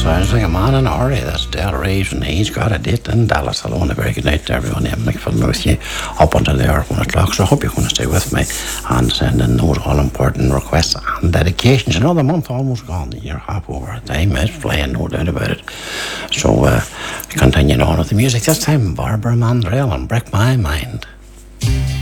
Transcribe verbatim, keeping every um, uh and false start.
Sounds like a man in a hurry. That's Del Reeves, and he's got a date in Dallas. Hello and a very good night to everyone. I'm Mick Fillmore with you up until the hour of one o'clock. So I hope you're going to stay with me and send in those all important requests and dedications. Another month almost gone. The year half over. Time is flying, no doubt about it. So uh, continuing on with the music. This time Barbara Mandrell and Break My Mind.